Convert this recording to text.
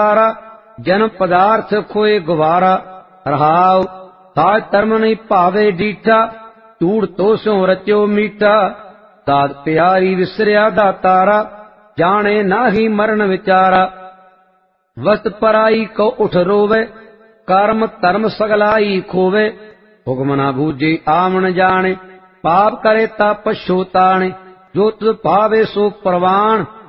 ਸਾਰਾ ਜਨਮ ਪਦਾਰਥ ਖੋਏ ਗਵਾਰਾ। ਰਹਾਉ ਸਾਜ ਧਰਮ ਨਹੀਂ ਭਾਵੇ ਡੀਠਾ, ਝੂੜ ਤੋ ਸਿਉ ਰਚਿਓ ਮੀਠਾ। ਦਾਤ ਪਿਆਰੀ ਵਿਸਰਿਆ ਦਾਤਾਰਾ, ਜਾਣੇ ਨਾਹੀ ਮਰਨ ਵਿਚਾਰਾ। ਵਸਤ ਪਰਾਈ ਕੋ ਉਠ ਰੋਵੇ, ਕਰਮ ਧਰਮ ਸਗਲਾਈ ਖੋਵੇ। ਹੁਕਮ ਨਾ ਬੂਝੇ ਆਵਣ ਜਾਣੇ, ਪਾਪ ਕਰੇ ਤਾ ਪਛੋਤਾਣੇ। ਜੋ ਤੁਧ ਭਾਵੇ ਸੋ ਪ੍ਰਵਾਨ,